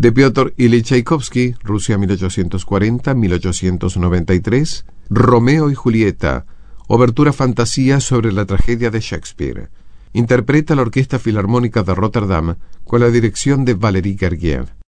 De Piotr Ilich Chaikovsky, Rusia 1840-1893, Romeo y Julieta, obertura fantasía sobre la tragedia de Shakespeare. Interpreta la Orquesta Filarmónica de Rotterdam con la dirección de Valery Gergiev.